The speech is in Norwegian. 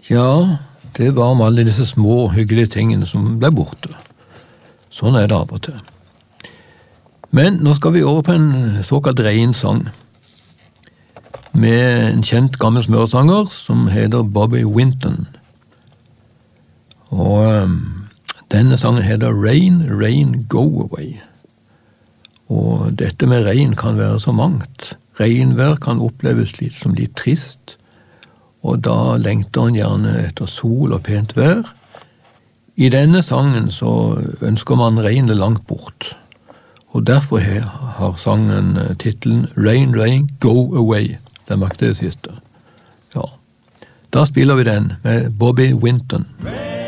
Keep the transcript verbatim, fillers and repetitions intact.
Ja, det var om alle disse små, hyggelige tingene som ble borte. Sånn er det av og til. Men nå skal vi over på en såkalt reinsang, med en kjent gammel smørsanger som heter Bobby Winton. Og um, denne sangen heter Rain, Rain, Go Away. Og dette med regn kan være så mangt. Regnvær kan oppleves litt som litt trist, og da lengter han gjerne etter sol og pent vær. I denne sangen så ønsker man regnet langt bort, og derfor har sangen titelen Rain, Rain, Go Away. Den makte det siste. Ja. Da spiller vi den med Bobby Winton.